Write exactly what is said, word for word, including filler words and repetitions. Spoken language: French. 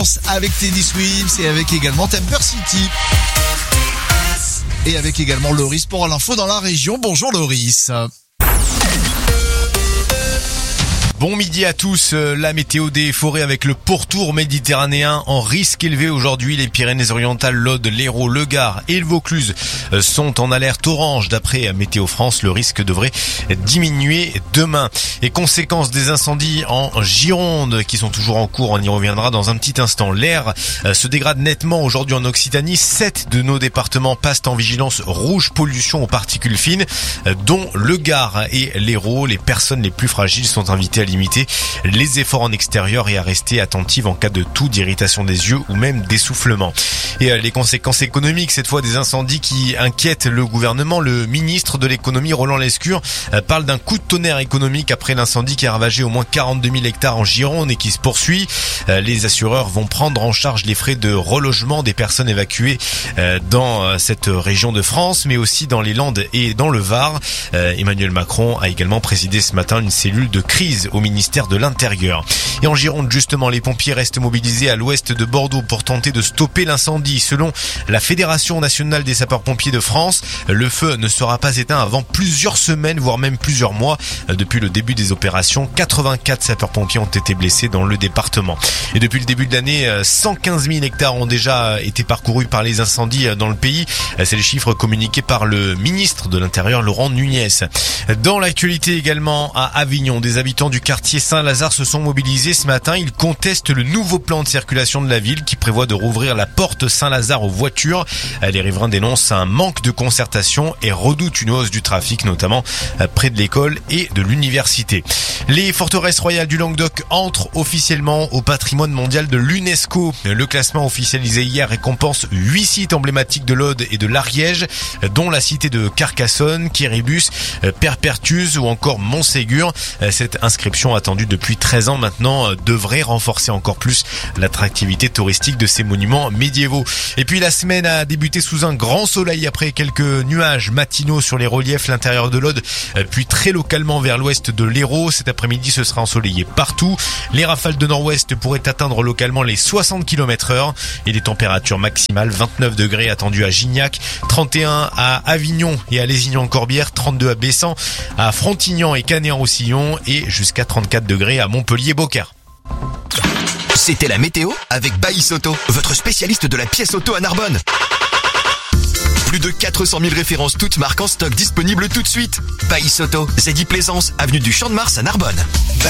vacances avec Teddy Swims et avec également Temper City. Et avec également Loris pour l'info dans la région. Bonjour Loris. Bon midi à tous, la météo des forêts avec le pourtour méditerranéen en risque élevé aujourd'hui. Les Pyrénées-Orientales, l'Aude, l'Hérault, le Gard et le Vaucluse sont en alerte orange. D'après Météo France, le risque devrait diminuer demain. Et conséquence des incendies en Gironde qui sont toujours en cours, on y reviendra dans un petit instant. L'air se dégrade nettement aujourd'hui en Occitanie. Sept de nos départements passent en vigilance rouge pollution aux particules fines, dont le Gard et l'Hérault. Les personnes les plus fragiles sont invitées à limiter les efforts en extérieur et à rester attentives en cas de toux, d'irritation des yeux ou même d'essoufflement. Et les conséquences économiques, cette fois des incendies qui inquiètent le gouvernement. Le ministre de l'économie, Roland Lescure, parle d'un coup de tonnerre économique après l'incendie qui a ravagé au moins quarante-deux mille hectares en Gironde et qui se poursuit. Les assureurs vont prendre en charge les frais de relogement des personnes évacuées dans cette région de France, mais aussi dans les Landes et dans le Var. Emmanuel Macron a également présidé ce matin une cellule de crise au ministère de l'Intérieur. Et en Gironde, justement, les pompiers restent mobilisés à l'ouest de Bordeaux pour tenter de stopper l'incendie. Selon la Fédération nationale des sapeurs-pompiers de France, le feu ne sera pas éteint avant plusieurs semaines, voire même plusieurs mois. Depuis le début des opérations, quatre-vingt-quatre sapeurs-pompiers ont été blessés dans le département. Et depuis le début de l'année, cent quinze mille hectares ont déjà été parcourus par les incendies dans le pays. C'est les chiffres communiqués par le ministre de l'Intérieur, Laurent Nunez. Dans l'actualité également, à Avignon, des habitants du quartier Saint-Lazare se sont mobilisés ce matin. Ils contestent le nouveau plan de circulation de la ville qui prévoit de rouvrir la porte Saint-Lazare aux voitures. Les riverains dénoncent un manque de concertation et redoutent une hausse du trafic, notamment près de l'école et de l'université. Les forteresses royales du Languedoc entrent officiellement au patrimoine mondial de l'UNESCO. Le classement officialisé hier récompense huit sites emblématiques de l'Aude et de l'Ariège, dont la cité de Carcassonne, Quéribus, Perpertuis ou encore Montségur. Cette inscription attendue depuis treize ans maintenant devrait renforcer encore plus l'attractivité touristique de ces monuments médiévaux. Et puis la semaine a débuté sous un grand soleil après quelques nuages matinaux sur les reliefs, l'intérieur de l'Aude, puis très localement vers l'ouest de l'Hérault. Cet après-midi, ce sera ensoleillé partout. Les rafales de nord-ouest pourraient atteindre localement les soixante kilomètres heure et des températures maximales vingt-neuf degrés attendues à Gignac, trente et un à Avignon et à Lézignan-Corbière, trente-deux à Bessan, à Frontignan et Canet-en-Roussillon et jusqu'à trente-quatre degrés à Montpellier-Beaucaire. C'était la météo avec Baïs Auto, votre spécialiste de la pièce auto à Narbonne. Plus de quatre cent mille références, toutes marques en stock disponibles tout de suite. Baïs Auto, Zeddy Plaisance, avenue du Champ de Mars à Narbonne.